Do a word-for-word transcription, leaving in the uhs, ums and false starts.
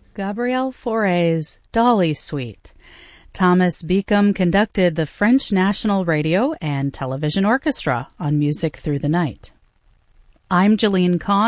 Gabriel Fauré's Dolly Suite. Thomas Beacom conducted the French National Radio and Television Orchestra on Music Through the Night. I'm Jeline Kahn.